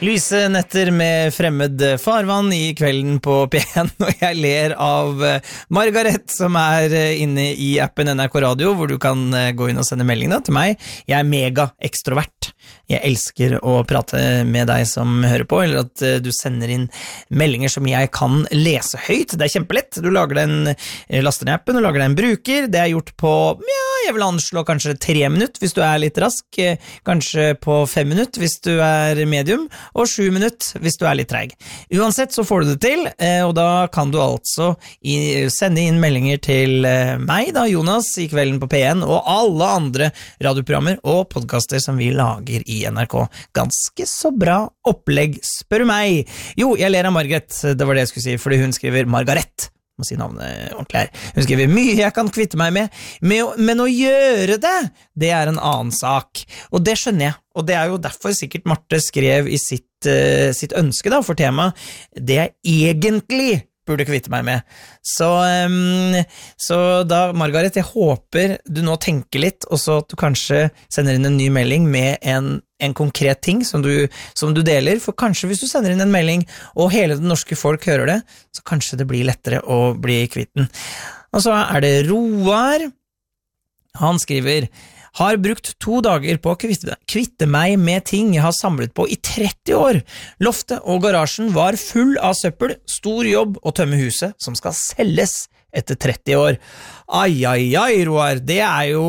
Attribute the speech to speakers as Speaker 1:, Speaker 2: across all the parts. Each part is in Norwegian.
Speaker 1: Lyse netter med fremmed farvann I kvelden på P1, og jeg ler av Margaret, som inne I appen NRK Radio, hvor du kan gå inn og sende melding da, til meg. Jeg mega ekstrovert. Jeg elsker å prate med deg som hører på, eller at du sender inn meldinger som jeg kan lese høyt. Det kjempelett. Du lager den, laster ned appen, og lager den bruker. Det gjort på, ja, jeg vil anslå kanskje 3 minutter, hvis du litt rask. Kanskje på 5 minutter, hvis du medium, og 7 minutter hvis du litt treig. Uansett så får du det til, og da kan du altså sende inn meldinger til meg da, Jonas, I kvelden på P1, og alle andre radioprogrammer og podcaster som vi lager I NRK. Ganske så bra opplegg, spør du meg. Jo, jeg ler av Margaret, det var det jeg skulle si, fordi hun skriver Margaret. Må si navnet ordentlig her. Hun skriver, mye jeg kan kvitte meg med, men å gjøre det, det en annen sak. Og det skjønner jeg, og det jo derfor sikkert Marte skrev I sitt ønske da, for tema, det jeg egentlig burde kvitte meg med. Så da, Margaret, jeg håper du nå tenker litt, og så at du kanskje sender inn en ny melding med en konkret ting som du deler, for kanskje hvis du sender inn en melding, og hele det norske folk hører det, så kanskje det blir lettere å bli kvitt den. Og så det Roar, han skriver, har brukt 2 dager på å kvitte meg med ting jeg har samlet på I 30 år. Loftet og garasjen var full av søppel, stor jobb å tømme huset som skal selges etter 30 år. Ai, Roar, det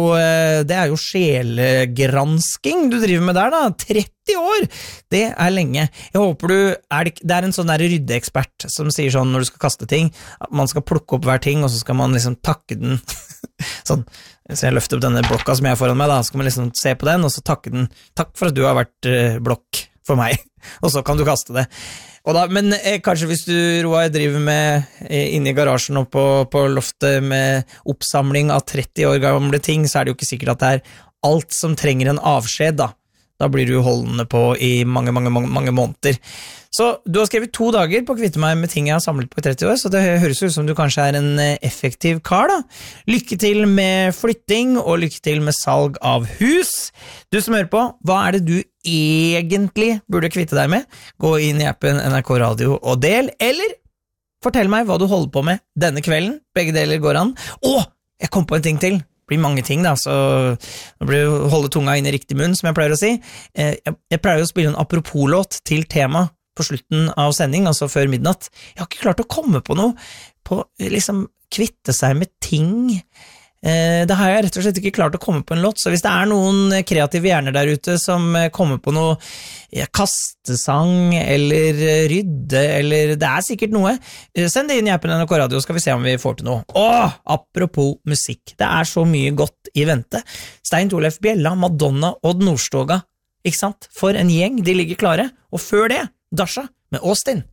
Speaker 1: jo sjelegransking du driver med der da, 30 år, det lenge. Jeg håper det en sånn der ryddeekspert som sier sånn når du skal kaste ting, at man skal plukke opp hver ting, og så skal man liksom takke den, sånn, så jeg løfter opp denne blokka som jeg har foran meg da, så skal man liksom se på den, og så takke den, takk for at du har vært blokk for meg, og så kan du kaste det. Og da, men kanskje hvis du, Roar, driver med inne I garasjen og på loftet med oppsamling av 30 år gamle ting, så det jo ikke sikkert at det alt som trenger en avskjed da. Da blir du holdende på I mange måneder. Så du har skrevet 2 dager på å kvitte meg med ting jeg har samlet på I 30 år, så det høres ut som du kanskje en effektiv kar da. Lykke til med flytting, og lykke til med salg av hus. Du som hører på, hva det du egentlig burde kvitte deg med? Gå inn I appen NRK Radio og del, eller fortell meg hva du holder på med denne kvelden. Begge deler går an. Jeg kom på en ting til. Det blir mange ting da, så nå blir det holde tunga inn I riktig munn, som jeg pleier å si. Jeg pleier å spille en apropos-låt til tema på slutten av sending, altså før midnatt. Jeg har ikke klart å komme på noe, på liksom kvitte seg med ting. Det har jeg rett og slett ikke klart å komme på en låt, så hvis det noen kreative hjerner der ute som kommer på noe kastesang, eller rydde, eller det sikkert noe, send det inn I appen NRK Radio, skal vi se om vi får til noe. Apropos musikk, det så mye godt I vente. Stein Torleif Bjella, Madonna, Odd Nordstoga, ikke sant? For en gjeng, de ligger klare, og før det, Dasha med Austin.